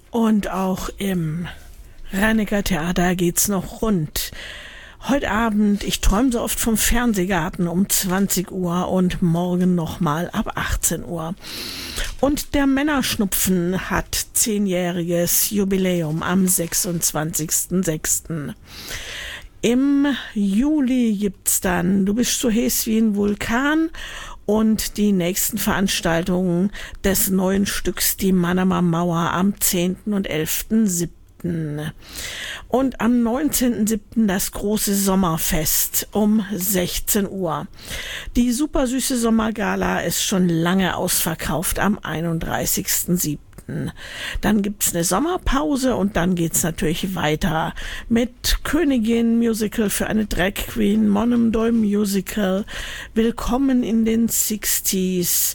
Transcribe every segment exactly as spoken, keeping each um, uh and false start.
Und auch im Rhein-Neckar Theater geht's noch rund. Heute Abend, ich träume so oft vom Fernsehgarten um zwanzig Uhr und morgen nochmal ab achtzehn Uhr. Und der Männerschnupfen hat zehnjähriges Jubiläum am sechsundzwanzigsten sechsten Im Juli gibt's dann Du bist so heiß wie ein Vulkan und die nächsten Veranstaltungen des neuen Stücks Die Mannheimer Mauer am zehnten und elften siebten Und am neunzehnten siebten das große Sommerfest um sechzehn Uhr. Die supersüße Sommergala ist schon lange ausverkauft am einunddreißigsten siebten Dann gibt's eine Sommerpause und dann geht's natürlich weiter mit Königin Musical für eine Drag Queen, Monomdoi Musical, Willkommen in den sechziger.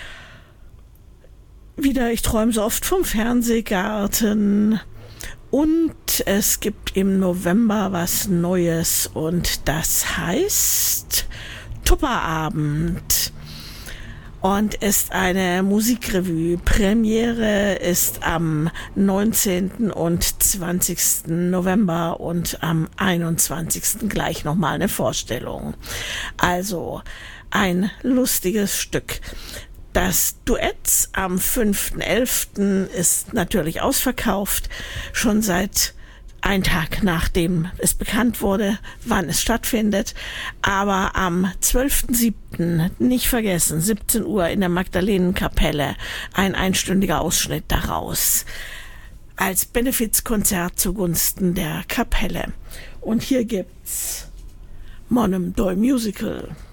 Wieder Ich träume so oft vom Fernsehgarten. Und es gibt im November was Neues und das heißt Tupperabend und ist eine Musikrevue. Premiere ist am neunzehnten und zwanzigsten November und am einundzwanzigsten gleich nochmal eine Vorstellung. Also ein lustiges Stück. Das Duett am fünften elften ist natürlich ausverkauft, schon seit ein Tag nachdem es bekannt wurde, wann es stattfindet. Aber am zwölften siebten, nicht vergessen, siebzehn Uhr in der Magdalenenkapelle, ein einstündiger Ausschnitt daraus als Benefizkonzert zugunsten der Kapelle. Und hier gibt's Monomdoi Musical.